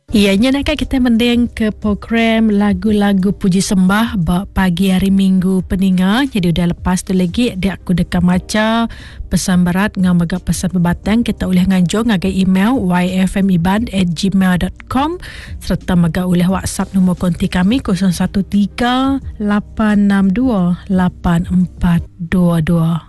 Ianya nak kita mendeng ke program lagu-lagu puji sembah pagi hari Minggu peninga. Jadi udah lepas tu lagi dia aku dekat maca pesan berat ngam agak pesan berbatang kita boleh nganjur ngagai email yfmiban@gmail.com serta maga oleh WhatsApp nombor konti kami 013 862 8422.